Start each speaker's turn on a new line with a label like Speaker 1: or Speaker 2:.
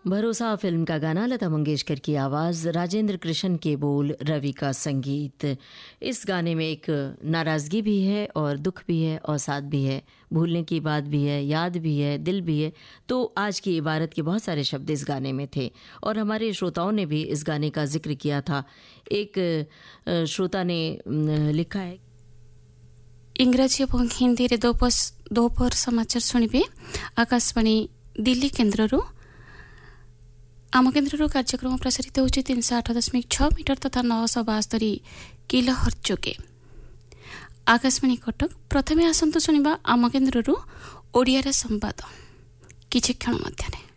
Speaker 1: भरोसा फिल्म का गाना, लता मंगेशकर की आवाज़, राजेंद्र कृष्ण के बोल, रवि का संगीत। इस गाने में एक नाराज़गी भी है और दुख भी है और साथ भी है, भूलने की बात भी है, याद भी है, दिल भी है। तो आज की इबारत के बहुत सारे शब्द इस गाने में थे और हमारे श्रोताओं ने भी इस गाने का जिक्र किया था। एक श्रोता ने लिखा है,
Speaker 2: इंग्राजी और हिंदी रे दोपहर समाचार शुणिबे आकाशवाणी दिल्ली केन्द्र आम केन्द्र कार्यक्रम प्रसारित होउछि 308.6 मीटर तथा 972 किलोहर्ट्ज जोगे। आकाशवाणी कटक प्रथमे आसंतु शुणिबा आम केन्द्र ओडिया रे संवाद किछि क्षण मध्यरे।